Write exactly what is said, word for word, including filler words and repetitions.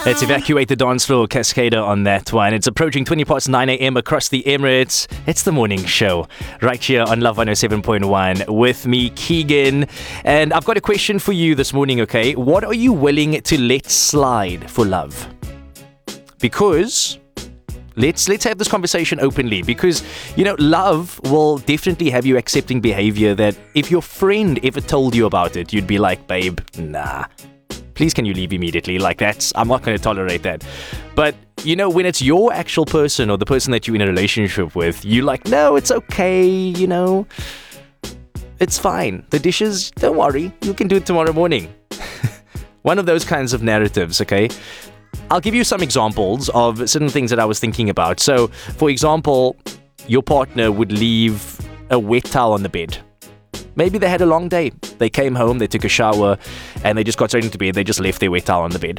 Let's evacuate the dance floor, Cascader on that one. It's approaching twenty past nine a.m. across the Emirates. It's the morning show right here on Love one oh seven point one with me, Keegan. And I've got a question for you this morning, okay? What are you willing to let slide for love? Because... Let's let's have this conversation openly because, you know, love will definitely have you accepting behavior that if your friend ever told you about it, you'd be like, babe, nah. Please can you leave immediately? Like that's, I'm not going to tolerate that. But, you know, when it's your actual person or the person that you're in a relationship with, you're like, no, it's okay, you know. It's fine. The dishes, don't worry. You can do it tomorrow morning. One of those kinds of narratives, okay? I'll give you some examples of certain things that I was thinking about. So, for example, your partner would leave a wet towel on the bed. Maybe they had a long day. They came home, they took a shower, and they just got straight into bed. They just left their wet towel on the bed.